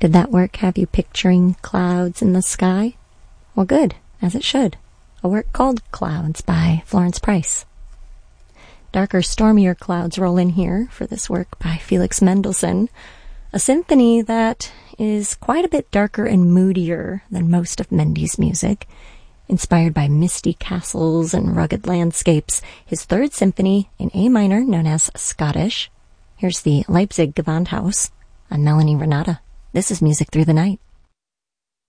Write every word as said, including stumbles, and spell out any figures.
Did that work have you picturing clouds in the sky? Well, good, as it should. A work called Clouds by Florence Price. Darker, stormier clouds roll in here for this work by Felix Mendelssohn, a symphony that is quite a bit darker and moodier than most of Mendy's music. Inspired by misty castles and rugged landscapes, his third symphony in A minor, known as Scottish. Here's the Leipzig Gewandhaus. I'm Melanie Renata. This is Music Through the Night.